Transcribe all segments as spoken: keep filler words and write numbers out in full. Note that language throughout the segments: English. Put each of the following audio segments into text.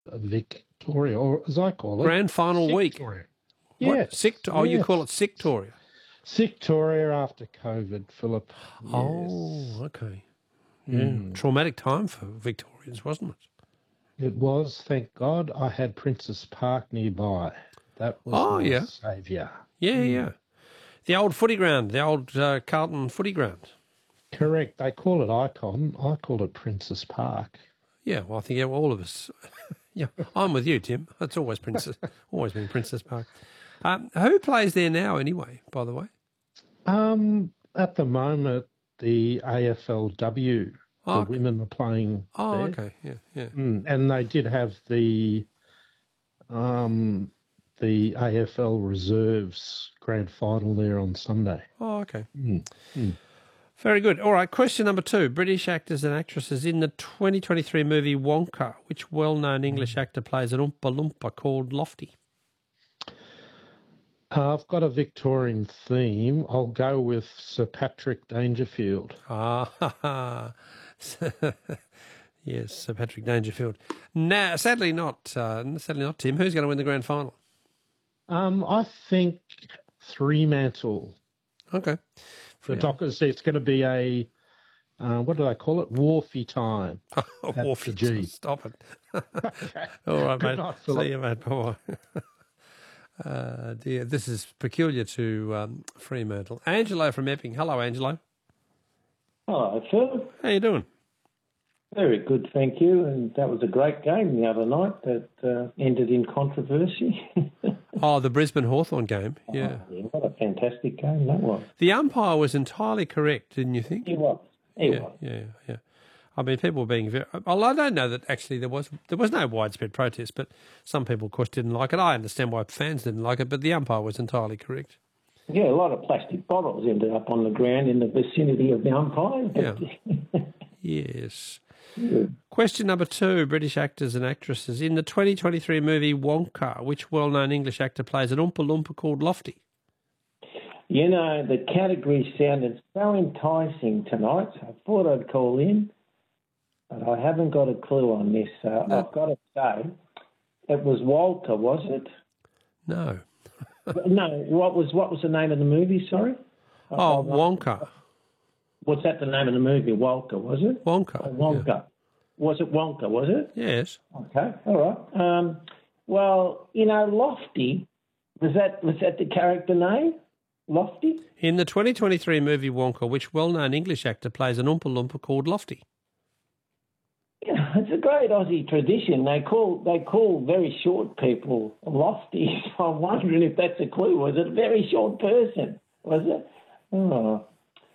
Victoria, or as I call it, Grand final week. Victoria. What? Yes. Sick? Oh, you yes. call it Sictoria. Victoria after COVID, Philip. Yes. Oh, okay. Yeah, Mm. traumatic time for Victorians, wasn't it? It was, thank God. I had Princess Park nearby. That was Oh, my yeah. saviour. Yeah, Mm. yeah. The old footy ground, the old uh, Carlton footy ground. Correct. They call it Icon. I call it Princess Park. Yeah, well, I think yeah, all of us. Yeah, I'm with you, Tim. It's always Princess, always been Princess Park. Um, who plays there now, anyway? By the way. Um, at the moment, the A F L W, Oh, the okay. women are playing. Oh, there. okay. Yeah, yeah. Mm. And they did have the um the A F L reserves grand final there on Sunday. Oh, okay. Mm. Mm. Very good. All right, question number two. British actors and actresses in the twenty twenty-three movie Wonka. Which well-known English actor plays an Oompa Loompa called Lofty? Uh, I've got a Victorian theme. I'll go with Sir Patrick Dangerfield. Ah, ha, ha. Yes, Sir Patrick Dangerfield. Nah, sadly not. Uh, sadly not, Tim. Who's going to win the grand final? Um, I think Fremantle. Okay. The Dockers, it's going to be a, uh, what do they call it? Wharfy time. Oh, Wharfy time. Stop it. Okay. All right, Good mate. night, Philip. See you, mate. Bye-bye. Uh, dear, this is peculiar to um, Fremantle. Angelo from Epping. Hello, Angelo. Hello, Phil. How you doing? Very good, thank you. And that was a great game the other night that uh, ended in controversy. Oh, the Brisbane Hawthorn game. Yeah. Oh, yeah. What a fantastic game that was. The umpire was entirely correct, didn't you think? He was. He yeah, was. Yeah, yeah. I mean, people were being very. Well, I don't know that actually there was there was no widespread protest, but some people, of course, didn't like it. I understand why fans didn't like it, but the umpire was entirely correct. Yeah, a lot of plastic bottles ended up on the ground in the vicinity of the umpire. Yeah. Yes. Yeah. Question number two, British actors and actresses. In the twenty twenty-three movie Wonka, which well-known English actor plays an Oompa Loompa called Lofty? You know, the category sounded so enticing tonight, so I thought I'd call in, but I haven't got a clue on this. So no. I've got to say, it was Walter, was it? No. No, what was what was the name of the movie, sorry? Oh, Wonka. What's that the name of the movie? Wonka, was it? Wonka. Oh, Wonka. Yeah. Was it Wonka, was it? Yes. Okay, all right. Um, well, you know, Lofty, was that was that the character name? Lofty? In the twenty twenty-three movie Wonka, which well-known English actor plays an Oompa Loompa called Lofty? Yeah, it's a great Aussie tradition. They call they call very short people lofty. So I'm wondering if that's a clue. Was it a very short person? Was it? Oh,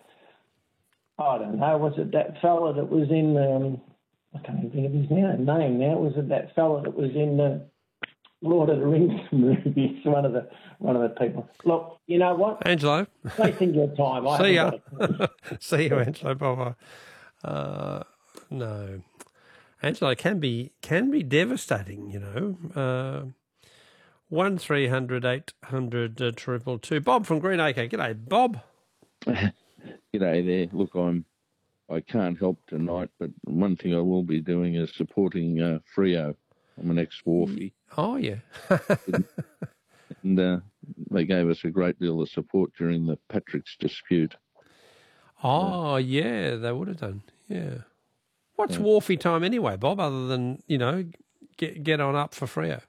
I don't know. Was it that fella that was in? Um, I can't even think of his name now. Was it that fella that was in the Lord of the Rings movies? One of the one of the people. Look, you know what, Angelo. Wasting your time. I See ya. See you, Angelo. Bye bye. Uh, no. Angelo can be can be devastating, you know. Uh, one three hundred eight hundred uh, triple two. Bob from Greenacre. G'day, Bob. G'day there. Look, I'm I can't help tonight, but one thing I will be doing is supporting uh, Freo. I'm an ex-Wharfie. Oh yeah. and uh, they gave us a great deal of support during the Patrick's dispute. Oh uh, yeah, they would have done. Yeah. What's yeah. Wharfie time anyway, Bob, other than, you know, get get on up for Freo?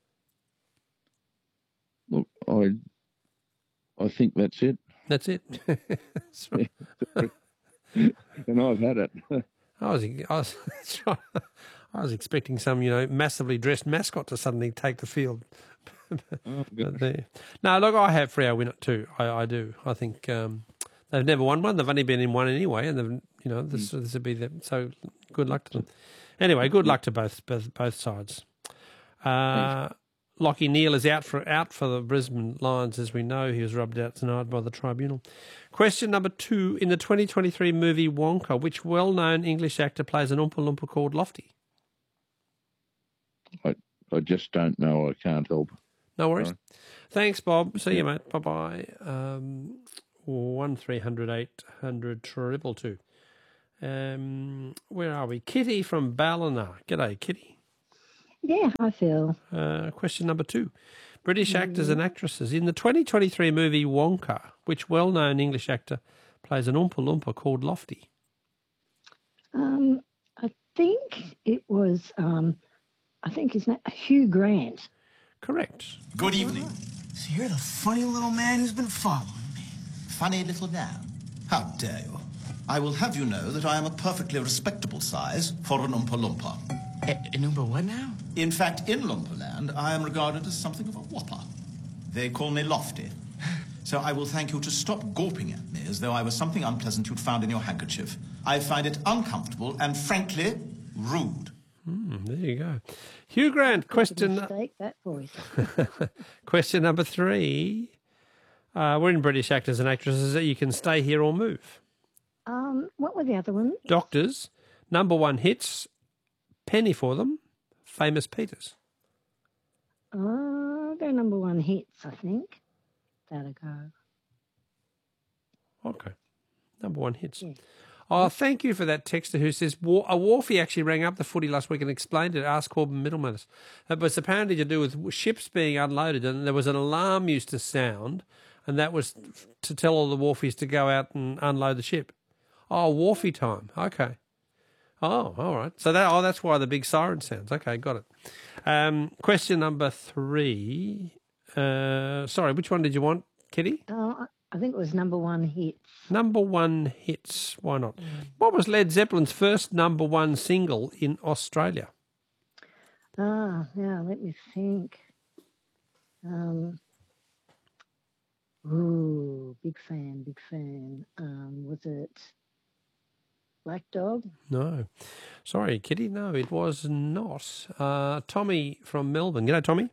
Look, I I think that's it. That's it. That's right. And I've had it. I was, I was, that's right. I was expecting some, you know, massively dressed mascot to suddenly take the field. Oh, no, look, I have Freo win it too. I, I do. I think um, they've never won one. They've only been in one anyway, and they've, you know, this mm. this would be them. So good luck to them. Anyway, good luck to both both, both sides. Uh, Lockie Neal is out for out for the Brisbane Lions, as we know. He was rubbed out tonight by the tribunal. Question number two: in the twenty twenty-three movie Wonka, which well-known English actor plays an Oompa Loompa called Lofty? I I just don't know. I can't help. No worries. Sorry. Thanks, Bob. See yeah. you, mate. Bye bye. Um, one three hundred eight hundred triple two. Um, where are we? Kitty from Ballina. G'day, Kitty. Yeah, hi, Phil. Uh, question number two. British actors and actresses. In the twenty twenty-three movie Wonka, which well-known English actor plays an Oompa Loompa called Lofty? Um, I think it was, um, I think his name, Hugh Grant. Correct. Good evening. So you're the funny little man who's been following me. Funny little man. How dare you? I will have you know that I am a perfectly respectable size for an Oompa Loompa. An Oompa what now? In fact, in Loompa I am regarded as something of a whopper. They call me Lofty. So I will thank you to stop gawping at me as though I was something unpleasant you'd found in your handkerchief. I find it uncomfortable and, frankly, rude. Mm, there you go. Hugh Grant, question... Mistake, that voice. question number three. Uh, we're in British actors and actresses that you can stay here or move. Um, what were the other ones? Doctors, number one hits, penny for them, Famous Peters. Oh, they're number one hits, I think. That'll go. Okay. Number one hits. Yeah. Oh, thank you for that texter who says, War- a Wharfie actually rang up the footy last week and explained it, asked Corbin Middleman. It was apparently to do with ships being unloaded, and there was an alarm used to sound, and that was to tell all the Wharfies to go out and unload the ship. Oh, Wharfie time. Okay. Oh, all right. So that oh, that's why the big siren sounds. Okay, got it. Um, question number three. Uh, sorry, which one did you want, Kitty? Oh, I think it was number one hits. Number one hits. Why not? What was Led Zeppelin's first number one single in Australia? Ah, yeah, let me think. Um, ooh, big fan, big fan. Um, was it Black Dog? No. Sorry, Kitty. No, it was not. Uh, Tommy from Melbourne. G'day, Tommy.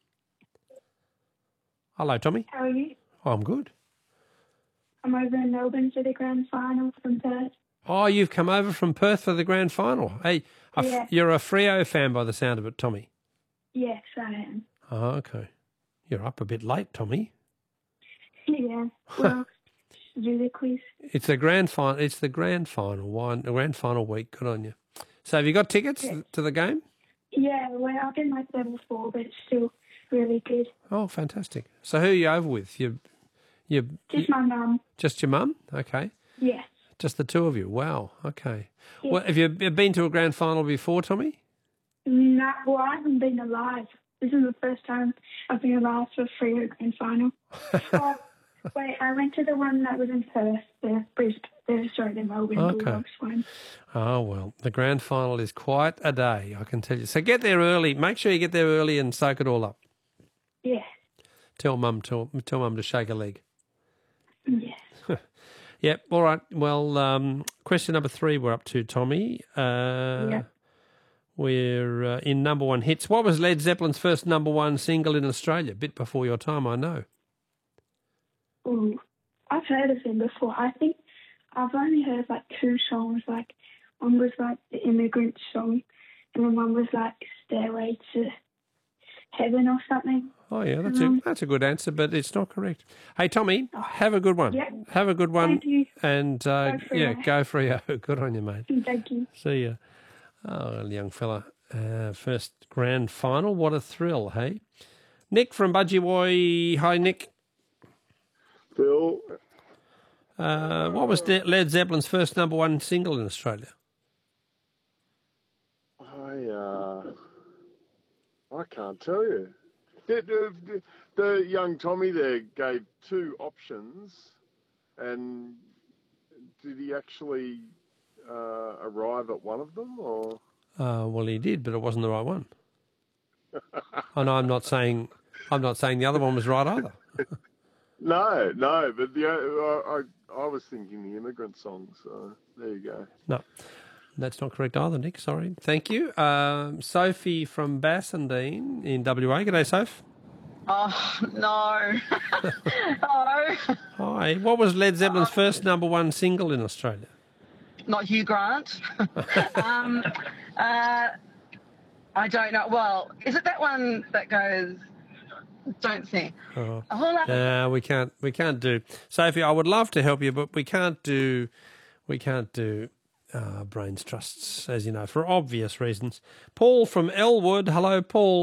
Hello, Tommy. How are you? Oh, I'm good. I'm over in Melbourne for the grand final from Perth. Oh, you've come over from Perth for the grand final. Hey, a f- Yeah. you're a Freo fan by the sound of it, Tommy. Yes, I am. Oh, okay. You're up a bit late, Tommy. Yeah. Well, do the quiz. It's the grand final. It's the grand final. One, the grand final week. Good on you. So, have you got tickets Yeah. to the game? Yeah, we're up in like level four, but it's still really good. Oh, fantastic. So, who are you over with? You, you, Just my mum. just your mum? Okay. Yes. Just the two of you. Wow. Okay. Yeah. Well, have you been to a grand final before, Tommy? No, well, I haven't been alive. This is the first time I've been alive for a Freo grand final. Oh, wait, I went to the one that was in Perth, the Brisbane, the, sorry, the Melbourne Okay. Bulldogs one. Oh, well, the grand final is quite a day, I can tell you. So get there early. Make sure you get there early and soak it all up. Yeah. Tell mum, tell, tell mum to shake a leg. Yes. Yep. All right. Well, um, question number three we're up to, Tommy. Uh, Yeah. We're uh, in number one hits. What was Led Zeppelin's first number one single in Australia? A bit before your time, I know. Ooh, I've heard of him before. I think I've only heard like two songs. Like one was like the Immigrant song, and then one was like Stairway to Heaven or something. Oh, yeah, that's Um, a that's a good answer, but it's not correct. Hey, Tommy, have a good one. Yeah. Have a good one. Thank you. And, uh, Go Freo. yeah, go Freo. Good on you, mate. Thank you. See ya. Oh, young fella. Uh, first grand final. What a thrill, hey? Nick from Budgie. Hi, Nick. Phil, Uh, what was De- Led Zeppelin's first number one single in Australia? I uh, I can't tell you. The, the, the young Tommy there gave two options, and did he actually uh, arrive at one of them, or? Uh, well, he did, but it wasn't the right one. I know I'm not saying I'm not saying the other one was right either. No, no, but the I, I I was thinking the Immigrant song. So there you go. No, that's not correct either, Nick. Sorry. Thank you. Um, Sophie from Bassendean in W A. G'day, Soph. Oh, no. no. Hi. What was Led Zeppelin's first number one single in Australia? Not Hugh Grant. um, uh, I don't know. Well, is it that one that goes, don't sing? Oh. A whole lot. No, we can't. We can't do. Sophie, I would love to help you, but we can't do. We can't do uh, brains trusts, as you know, for obvious reasons. Paul from Elwood. Hello, Paul.